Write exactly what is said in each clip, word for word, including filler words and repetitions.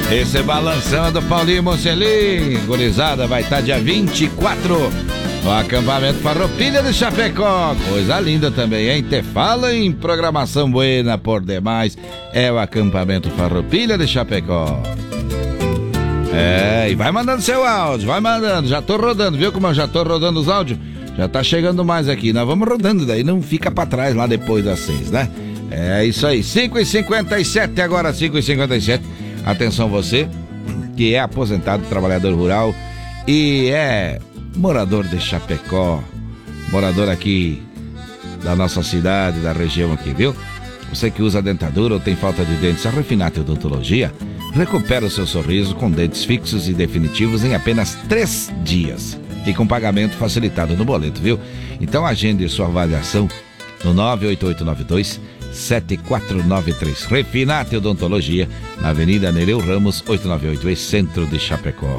Esse balanção é do Paulinho Mocelin. Gurizada, vai estar dia vinte e quatro no acampamento Farroupilha de Chapecó. Coisa linda também, hein? Te fala em programação buena por demais. É o acampamento Farroupilha de Chapecó. É, e vai mandando seu áudio, vai mandando. Já tô rodando, viu como eu já tô rodando os áudios? Já tá chegando mais aqui. Nós vamos rodando, daí não fica pra trás lá depois das seis, né? É isso aí, cinco e cinquenta e sete agora, cinco e cinquenta e sete. Atenção você, que é aposentado, trabalhador rural e é morador de Chapecó, morador aqui da nossa cidade, da região aqui, viu? Você que usa dentadura ou tem falta de dentes, a Refinate Odontologia recupera o seu sorriso com dentes fixos e definitivos em apenas três dias e com pagamento facilitado no boleto, viu? Então agende sua avaliação no nove oito oito nove dois sete quatro nove três. Refinate Odontologia, na Avenida Nereu Ramos, oitocentos e noventa e oito, e centro de Chapecó.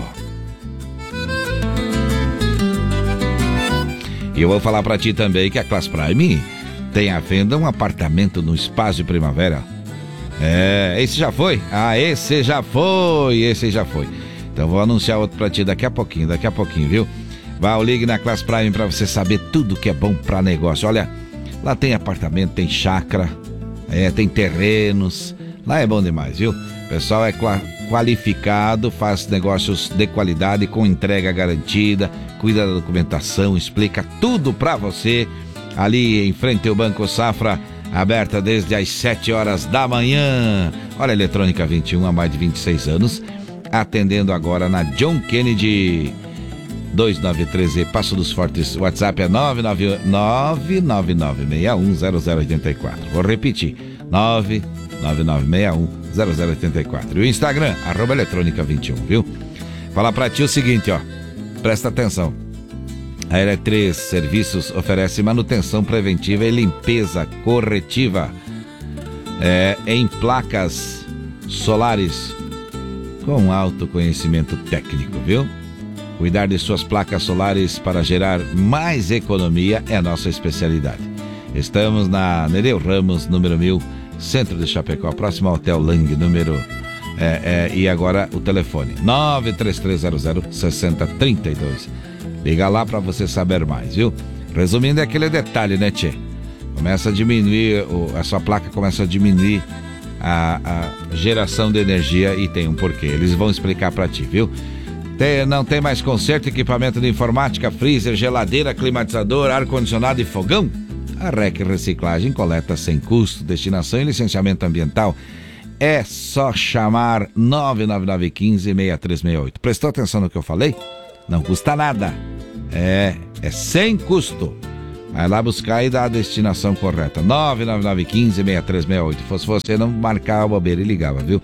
E eu vou falar pra ti também que a Class Prime tem à venda um apartamento no Espaço Primavera. É, esse já foi? Ah, esse já foi, esse já foi. Então vou anunciar outro pra ti daqui a pouquinho, daqui a pouquinho, viu? Vá ou ligue na Class Prime pra você saber tudo que é bom pra negócio. Olha, lá tem apartamento, tem chácara, é, tem terrenos. Lá é bom demais, viu? O pessoal é qualificado, faz negócios de qualidade, com entrega garantida, cuida da documentação, explica tudo pra você. Ali em frente ao Banco Safra, aberta desde as sete horas da manhã. Olha, Eletrônica vinte e um, há mais de vinte e seis anos, atendendo agora na John Kennedy dois nove três E, Passo dos Fortes. O WhatsApp é nove nove nove nove nove seis um zero zero oito quatro. Vou repetir, nove nove nove seis um zero zero oito quatro. E o Instagram, arroba eletrônica vinte e um, viu? Falar pra ti o seguinte, ó, presta atenção. A Eletrês Serviços oferece manutenção preventiva e limpeza corretiva é, em placas solares com alto conhecimento técnico, viu? Cuidar de suas placas solares para gerar mais economia é a nossa especialidade. Estamos na Nereu Ramos, número mil, centro de Chapecó, próximo ao Hotel Lang, número... É, é, e agora o telefone, nove três três zero zero seis zero três dois. Liga lá para você saber mais, viu? Resumindo, é aquele detalhe, né, tchê? Começa a diminuir, a sua placa começa a diminuir a, a geração de energia e tem um porquê. Eles vão explicar para ti, viu? Tem, não tem mais conserto, equipamento de informática, freezer, geladeira, climatizador, ar-condicionado e fogão? A R E C Reciclagem coleta sem custo, destinação e licenciamento ambiental. É só chamar nove nove nove um cinco seis três seis oito. Prestou atenção no que eu falei? Não custa nada. É, é sem custo. Vai lá buscar e dar a destinação correta. nove nove nove um cinco seis três seis oito. Se fosse você, não marcava a bobeira e ligava, viu?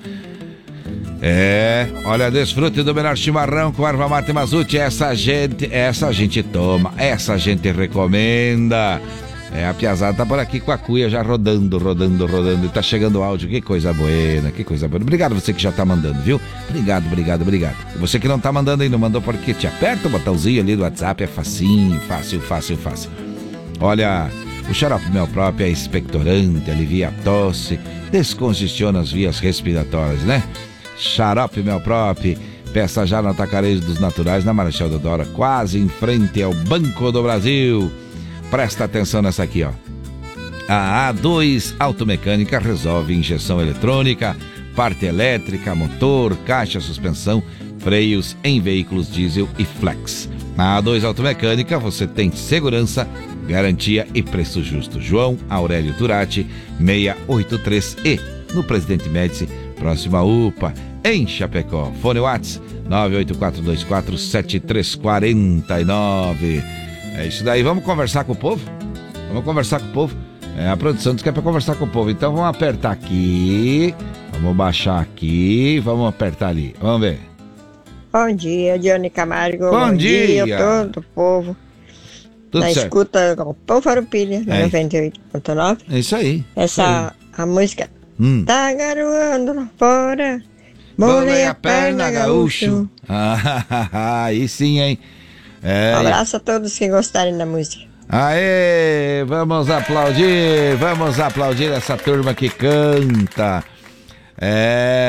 É, olha, desfrute do melhor chimarrão com erva mate Mazute. Essa gente, essa gente toma, essa gente recomenda. É, a piazada tá por aqui com a cuia já rodando, rodando, rodando. E tá chegando o áudio, que coisa buena, que coisa buena. Obrigado você que já tá mandando, viu? Obrigado, obrigado, obrigado. E você que não tá mandando e não mandou porque te aperta o botãozinho ali do WhatsApp, é facinho, fácil, fácil, fácil. Olha, o xarope Mel Próprio é expectorante, alivia a tosse, descongestiona as vias respiratórias, né? Xarope Mel Próprio, peça já no Atacarejo dos Naturais, na Marechal Deodoro, quase em frente ao Banco do Brasil. Presta atenção nessa aqui, ó. A A dois Automecânica resolve injeção eletrônica, parte elétrica, motor, caixa, suspensão, freios em veículos diesel e flex. Na A dois Automecânica você tem segurança, garantia e preço justo. João Aurélio Turati, seiscentos e oitenta e três E, no Presidente Médici, próximo à U P A, em Chapecó. Fone WhatsApp nove oito quatro dois quatro sete três quatro nove. É isso daí, vamos conversar com o povo? Vamos conversar com o povo? É, a produção diz que é para conversar com o povo, então vamos apertar aqui, vamos baixar aqui, vamos apertar ali, vamos ver. Bom dia, Dione Camargo. Bom, Bom dia. dia a todo o povo. Tudo Na certo. Escuta o Povo Farroupilha, É. noventa e oito ponto nove. É isso aí. Essa, a música, Hum. tá garoando lá fora, molei a perna, gaúcho. Ah, aí sim, hein? É. Um abraço a todos que gostarem da música. Aê, vamos aplaudir, vamos aplaudir essa turma que canta. É,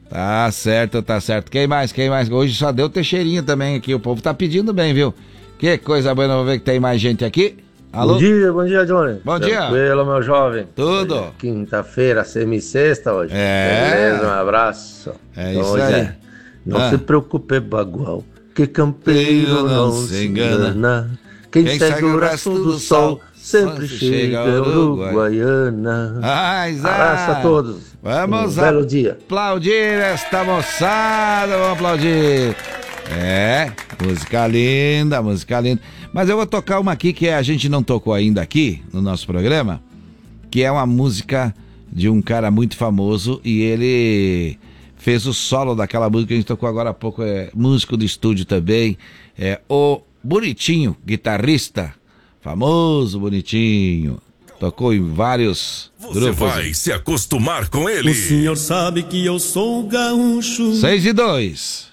Tá certo, tá certo. Quem mais, quem mais? Hoje só deu Teixeirinha também aqui, o povo tá pedindo bem, viu? Que coisa boa, vamos ver que tem mais gente aqui. Alô? Bom dia, bom dia, Johnny. Bom dia. Tranquilo, meu jovem. Tudo. Hoje é quinta-feira, semi-sexta hoje. É. Beleza, um abraço. É então, isso hoje aí. É. Não Ah. se preocupe, bagual, que campeiro não, não se engana. engana. Quem, Quem segue o resto do sol sempre chega a Uruguaiana. Ai, abraço a todos. Vamos um belo dia. Aplaudir esta moçada, vamos aplaudir. É, música linda, música linda. Mas eu vou tocar uma aqui que a gente não tocou ainda aqui no nosso programa, que é uma música de um cara muito famoso e ele fez o solo daquela música que a gente tocou agora há pouco, é músico de estúdio também, é o Bonitinho, guitarrista, famoso Bonitinho, tocou em vários Você grupos. vai se acostumar com ele. O senhor sabe que eu sou gaúcho. Seis e dois.